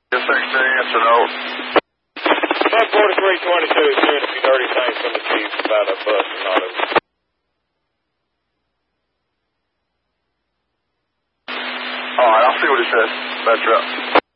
Yes, experience or no? Sub 4322 is doing a few dirty things from the chief about a bus and not a... Alright, I'll see what he says. That's right.